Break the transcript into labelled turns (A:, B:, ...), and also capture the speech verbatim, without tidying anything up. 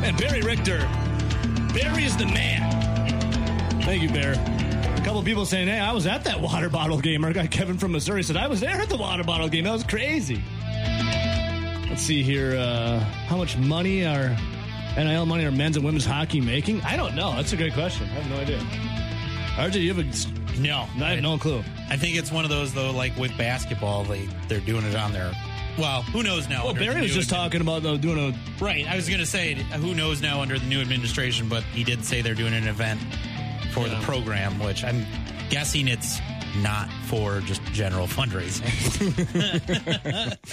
A: And Barry Richter. Barry is the man. Thank you, Bear. A couple people saying, hey, I was at that water bottle game. Our guy Kevin from Missouri said, I was there at the water bottle game. That was crazy. Let's see here. Uh, how much money are N I L money are men's and women's hockey making? I don't know. That's a great question. I have no idea. R J, you have a...
B: No.
A: I have no clue.
B: I think it's one of those, though, like with basketball, they, they're doing it on their... Well, who knows now?
A: Well, Barry was just admin- talking about though, doing a...
B: Right. I was going to say, who knows now under the new administration, but he did say they're doing an event for yeah. the program, which I'm guessing it's not for just general fundraising.